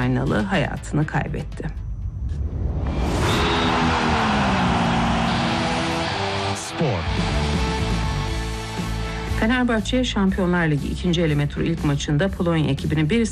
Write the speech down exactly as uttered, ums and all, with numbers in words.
Ukraynalı hayatını kaybetti. Spor. Fenerbahçe Şampiyonlar Ligi ikinci eleme turu ilk maçında Polonya ekibini bir